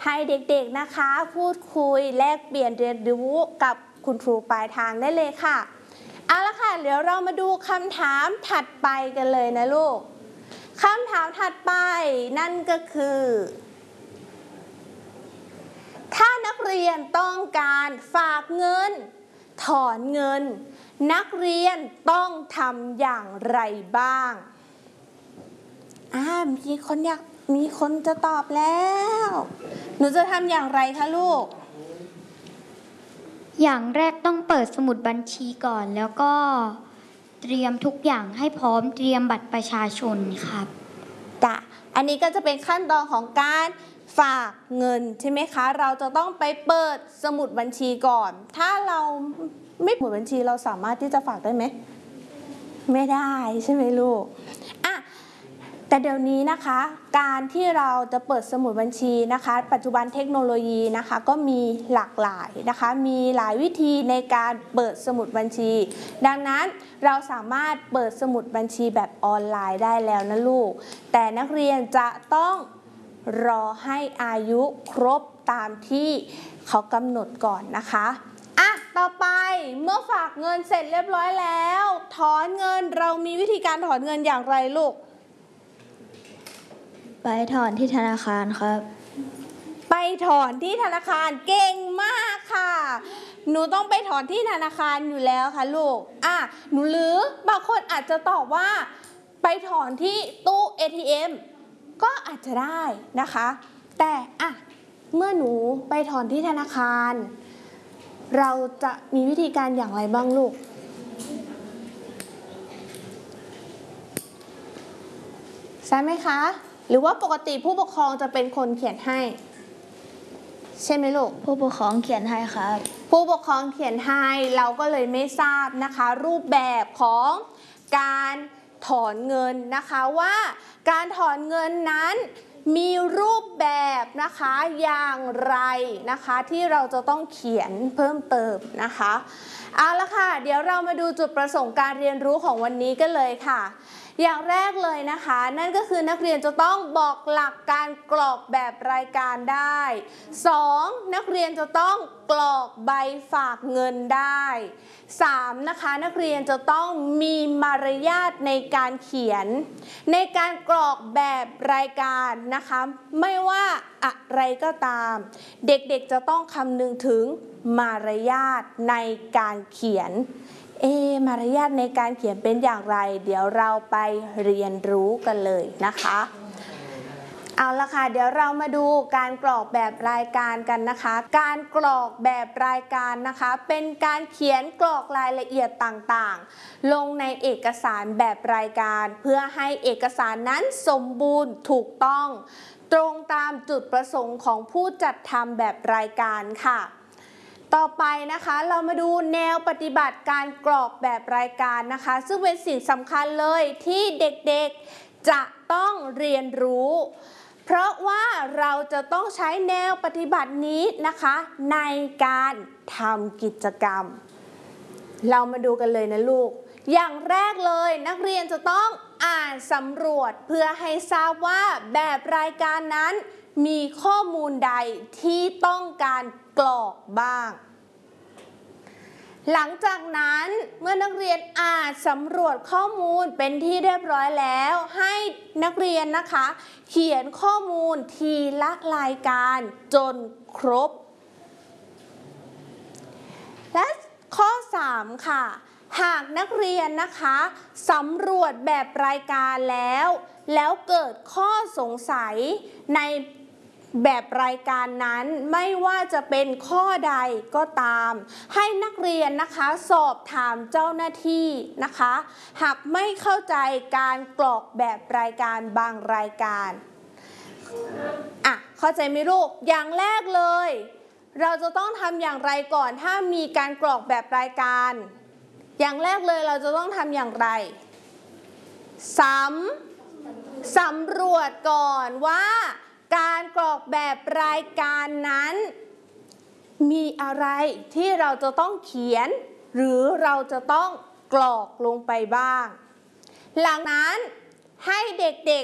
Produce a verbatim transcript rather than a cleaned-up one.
ให้เด็กๆนะคะพูดคุยแลกเปลี่ยนเรียนรู้กับคุณครูปลายทางได้เลยค่ะเอาละค่ะเดี๋ยวเรามาดูคำถามถัดไปกันเลยนะลูกคำถามถัดไปนั่นก็คือถ้านักเรียนต้องการฝากเงินถอนเงินนักเรียนต้องทำอย่างไรบ้างอ่ามีคนอยากมีคนจะตอบแล้วหนูจะทำอย่างไรคะลูกอย่างแรกต้องเปิดสมุดบัญชีก่อนแล้วก็เตรียมทุกอย่างให้พร้อมเตรียมบัตรประชาชนครับจ้ะอันนี้ก็จะเป็นขั้นตอนของการฝากเงินใช่ไหมคะเราจะต้องไปเปิดสมุดบัญชีก่อนถ้าเราไม่เปิดบัญชีเราสามารถที่จะฝากได้ไหมไม่ได้ใช่ไหมลูกอ่ะแต่เดี๋ยวนี้นะคะการที่เราจะเปิดสมุดบัญชีนะคะปัจจุบันเทคโนโลยีนะคะก็มีหลากหลายนะคะมีหลายวิธีในการเปิดสมุดบัญชีดังนั้นเราสามารถเปิดสมุดบัญชีแบบออนไลน์ได้แล้วนะลูกแต่นักเรียนจะต้องรอให้อายุครบตามที่เขากำหนดก่อนนะคะอ่ะต่อไปเมื่อฝากเงินเสร็จเรียบร้อยแล้วถอนเงินเรามีวิธีการถอนเงินอย่างไรลูกไปถอนที่ธนาคารครับไปถอนที่ธนาคารเก่งมากค่ะหนูต้องไปถอนที่ธนาคารอยู่แล้วค่ะลูกอ่ะหนูหรือบางคนอาจจะตอบว่าไปถอนที่ตู้ เอ ที เอ็ม ก็อาจจะได้นะคะแต่อ่ะเมื่อหนูไปถอนที่ธนาคารเราจะมีวิธีการอย่างไรบ้างลูกใช่ไหมคะหรือว่าปกติผู้ปกครองจะเป็นคนเขียนให้ใช่ไหมลูกผู้ปกครองเขียนให้ครับผู้ปกครองเขียนให้เราก็เลยไม่ทราบนะคะรูปแบบของการถอนเงินนะคะว่าการถอนเงินนั้นมีรูปแบบนะคะอย่างไรนะคะที่เราจะต้องเขียนเพิ่มเติมนะคะเอาละค่ะเดี๋ยวเรามาดูจุดประสงค์การเรียนรู้ของวันนี้กันเลยค่ะอย่างแรกเลยนะคะนั่นก็คือนักเรียนจะต้องบอกหลักการกรอกแบบรายการได้สองนักเรียนจะต้องกรอกใบฝากเงินได้สามนะคะนักเรียนจะต้องมีมารยาทในการเขียนในการกรอกแบบรายการนะคะไม่ว่าอะไรก็ตามเด็กๆจะต้องคำนึงถึงมารยาทในการเขียนเอมารยาทในการเขียนเป็นอย่างไรเดี๋ยวเราไปเรียนรู้กันเลยนะคะเอาละค่ะเดี๋ยวเรามาดูการกรอกแบบรายการกันนะคะการกรอกแบบรายการนะคะเป็นการเขียนกรอกรายละเอียดต่างๆลงในเอกสารแบบรายการเพื่อให้เอกสารนั้นสมบูรณ์ถูกต้องตรงตามจุดประสงค์ของผู้จัดทำแบบรายการค่ะต่อไปนะคะเรามาดูแนวปฏิบัติการกรอกแบบรายการนะคะซึ่งเป็นสิ่งสำคัญเลยที่เด็กๆจะต้องเรียนรู้เพราะว่าเราจะต้องใช้แนวปฏิบัตินี้นะคะในการทำกิจกรรมเรามาดูกันเลยนะลูกอย่างแรกเลยนักเรียนจะต้องอ่านสำรวจเพื่อให้ทราบว่าแบบรายการนั้นมีข้อมูลใดที่ต้องการกรอกบ้างหลังจากนั้นเมื่อนักเรียนอ่านสำรวจข้อมูลเป็นที่เรียบร้อยแล้วให้นักเรียนนะคะเขียนข้อมูลทีละรายการจนครบและข้อสามค่ะหากนักเรียนนะคะสำรวจแบบรายการแล้วแล้วเกิดข้อสงสัยในแบบรายการนั้นไม่ว่าจะเป็นข้อใดก็ตามให้นักเรียนนะคะสอบถามเจ้าหน้าที่นะคะหากไม่เข้าใจการกรอกแบบรายการบางรายการอ่ะเข้าใจไหมลูกอย่างแรกเลยเราจะต้องทำอย่างไรก่อนถ้ามีการกรอกแบบรายการอย่างแรกเลยเราจะต้องทำอย่างไรสำสำรวจก่อนว่าการกรอกแบบรายการนั้นมีอะไรที่เราจะต้องเขียนหรือเราจะต้องกรอกลงไปบ้างหลังนั้นให้เด็ก